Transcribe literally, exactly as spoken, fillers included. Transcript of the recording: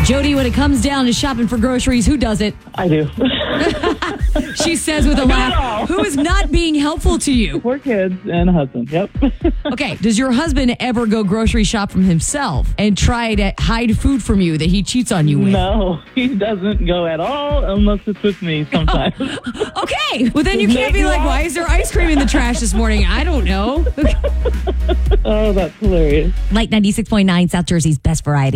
Jody, when it comes down to shopping for groceries, who does it? I do. She says with a laugh, who is not being helpful to you? Four kids and a husband. Yep. Okay, does your husband ever go grocery shop from himself and try to hide food from you that he cheats on you with? No, he doesn't go at all unless it's with me sometimes. Okay, well then you can't be like, why is there ice cream in the trash this morning? I don't know. Oh, that's hilarious. Like ninety-six point nine, South Jersey's best variety.